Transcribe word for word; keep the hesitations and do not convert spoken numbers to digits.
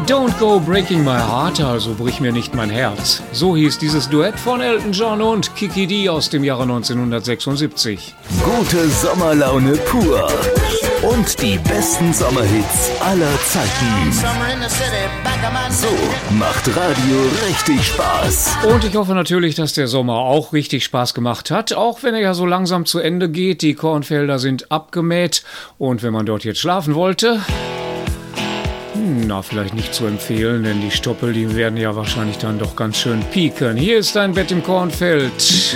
Don't Go Breaking My Heart, also brich mir nicht mein Herz. So hieß dieses Duett von Elton John und Kiki Dee aus dem Jahre neunzehnhundertsechsundsiebzig. Gute Sommerlaune pur und die besten Sommerhits aller Zeiten. So macht Radio richtig Spaß. Und ich hoffe natürlich, dass der Sommer auch richtig Spaß gemacht hat, auch wenn er ja so langsam zu Ende geht. Die Kornfelder sind abgemäht und wenn man dort jetzt schlafen wollte... Na, vielleicht nicht zu empfehlen, denn die Stoppel, die werden ja wahrscheinlich dann doch ganz schön pieken. Hier ist dein Bett im Kornfeld.